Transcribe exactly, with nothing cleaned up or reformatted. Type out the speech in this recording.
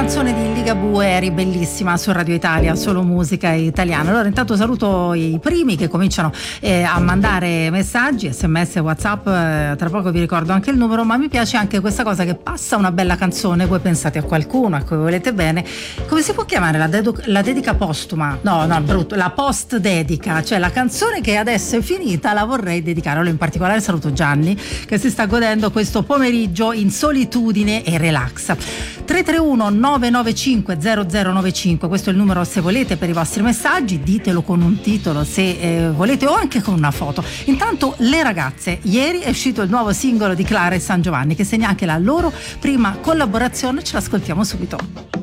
canzone di Ligabue, eri bellissima su Radio Italia, solo musica italiana. Allora intanto saluto i primi che cominciano eh, a mandare messaggi, sms, whatsapp, eh, tra poco vi ricordo anche il numero, ma mi piace anche questa cosa che passa una bella canzone, voi pensate a qualcuno a cui volete bene, come si può chiamare la, dedu- la dedica postuma? No, no, brutto, la post dedica, cioè la canzone che adesso è finita la vorrei dedicare. Allora in particolare saluto Gianni che si sta godendo questo pomeriggio in solitudine e relax. tre tre uno nove nove cinque zero zero nove cinque, questo è il numero se volete per i vostri messaggi, ditelo con un titolo se eh, volete o anche con una foto. Intanto le ragazze, ieri è uscito il nuovo singolo di Clara e San Giovanni che segna anche la loro prima collaborazione, ce l'ascoltiamo subito.